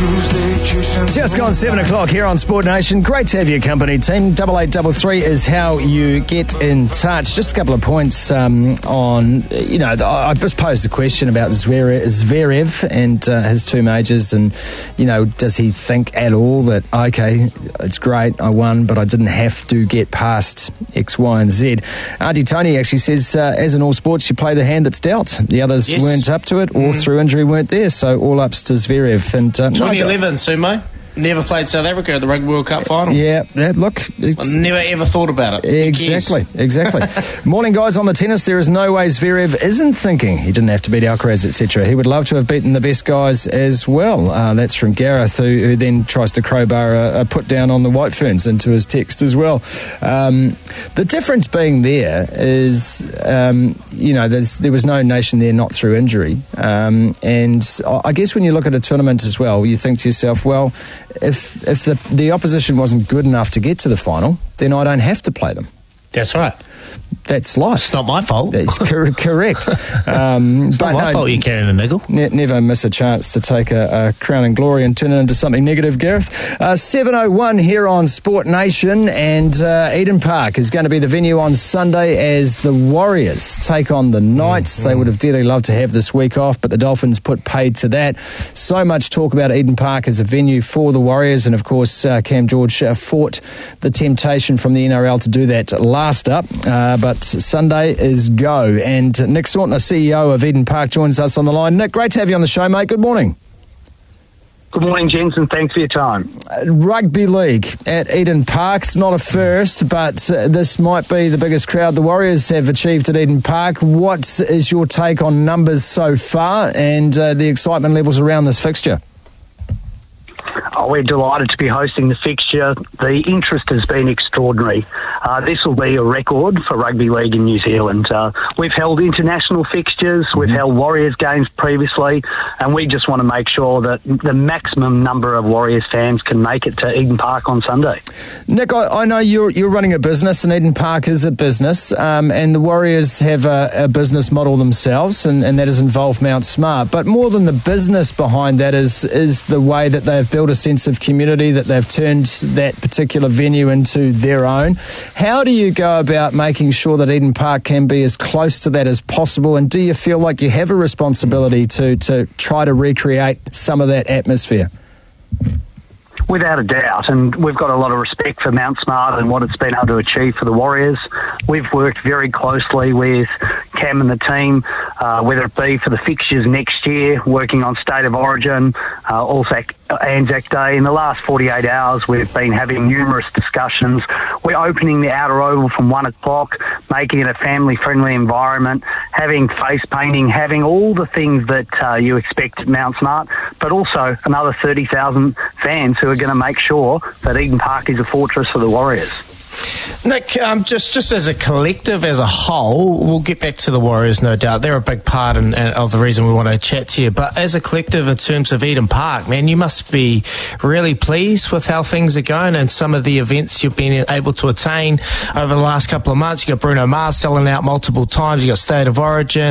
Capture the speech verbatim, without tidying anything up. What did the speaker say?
Just gone seven o'clock here on Sport Nation. Great to have your company, team. Double eight double three is how you get in touch. Just a couple of points um, on, you know, I just posed a question about Zverev, Zverev and uh, his two majors, and, you know, does he think at all that, okay, it's great, I won, but I didn't have to get past X, Y and Z. Auntie Tony actually says, uh, as in all sports, you play the hand that's dealt. The others yes. weren't up to it, or mm. through injury weren't there, so all ups to Zverev. And uh, twenty eleven, Sumo. Never played South Africa at the Rugby World Cup final. Yeah, yeah look. I never ever thought about it. Exactly, exactly. Morning, guys, on the tennis. There is no way Zverev isn't thinking he didn't have to beat Alcaraz, et cetera. He would love to have beaten the best guys as well. Uh, that's from Gareth, who, who then tries to crowbar a, a put down on the White Ferns into his text as well. Um, the difference being there is, um, you know, there was no nation there not through injury. Um, and I guess when you look at a tournament as well, you think to yourself, well, if if the the opposition wasn't good enough to get to the final, then I don't have to play them. That's right. That's life. It's not my fault. That's cor- correct. Um, it's but not my no, fault you're carrying a niggle. Ne- never miss a chance to take a, a crown and glory and turn it into something negative, Gareth. Uh, seven oh one here on Sport Nation, and uh, Eden Park is going to be the venue on Sunday as the Warriors take on the Knights. Mm-hmm. They would have dearly loved to have this week off, but the Dolphins put paid to that. So much talk about Eden Park as a venue for the Warriors, and of course uh, Cam George uh, fought the temptation from the N R L to do that last up, uh, but Sunday is go. And Nick Sautner, C E O of Eden Park, joins us on the line. Nick, great to have you on the show, mate. Good morning. Good morning, gents, and thanks for your time. Uh, Rugby League at Eden Park. It's not a first, but uh, this might be the biggest crowd the Warriors have achieved at Eden Park. What is your take on numbers so far and uh, the excitement levels around this fixture? Oh, we're delighted to be hosting the fixture. The interest has been extraordinary. Uh, this will be a record for rugby league in New Zealand. Uh, we've held international fixtures, we've mm-hmm. held Warriors games previously, and we just want to make sure that the maximum number of Warriors fans can make it to Eden Park on Sunday. Nick, I, I know you're you're running a business, and Eden Park is a business, um, and the Warriors have a, a business model themselves, and, and that has involved Mount Smart. But more than the business behind that is is the way that they've built a sense of community, that they've turned that particular venue into their own. How do you go about making sure that Eden Park can be as close to that as possible, and do you feel like you have a responsibility to, to try to recreate some of that atmosphere? Without a doubt, and we've got a lot of respect for Mount Smart and what it's been able to achieve for the Warriors. We've worked very closely with Cam and the team, uh, whether it be for the fixtures next year, working on State of Origin, uh, also Anzac Day. In the last forty-eight hours, we've been having numerous discussions. We're opening the outer oval from one o'clock, making it a family-friendly environment, having face painting, having all the things that uh, you expect at Mount Smart, but also another thirty thousand fans who are going to make sure that Eden Park is a fortress for the Warriors. Nick, um, just just as a collective, as a whole, we'll get back to the Warriors, no doubt. They're a big part in, in, of the reason we want to chat to you. But as a collective, in terms of Eden Park, man, you must be really pleased with how things are going and some of the events you've been able to attain over the last couple of months. You got Bruno Mars selling out multiple times. You got State of Origin.